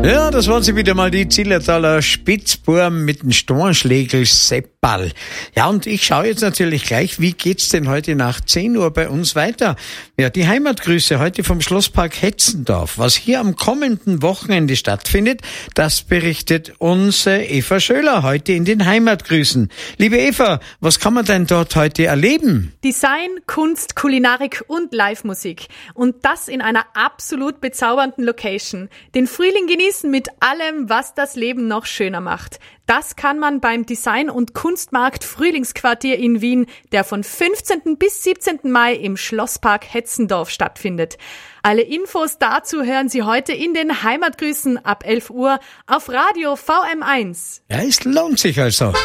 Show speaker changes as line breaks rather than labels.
Ja, das waren sie wieder mal, die Zillertaler Spitzbuben mit dem Stornschlägel Seppal. Ja, und ich schaue jetzt natürlich gleich, wie geht's denn heute nach 10 Uhr bei uns weiter? Ja, die Heimatgrüße heute vom Schlosspark Hetzendorf. Was hier am kommenden Wochenende stattfindet, das berichtet uns Eva Schöler heute in den Heimatgrüßen. Liebe Eva, was kann man denn dort heute erleben?
Design, Kunst, Kulinarik und Live-Musik. Und das in einer absolut bezaubernden Location. Den Frühling genießen mit allem, was das Leben noch schöner macht. Das kann man beim Design- und Kunstmarkt Frühlingsquartier in Wien, der von 15. bis 17. Mai im Schlosspark Hetzendorf stattfindet. Alle Infos dazu hören Sie heute in den Heimatgrüßen ab 11 Uhr auf Radio VM1.
Ja, es lohnt sich also.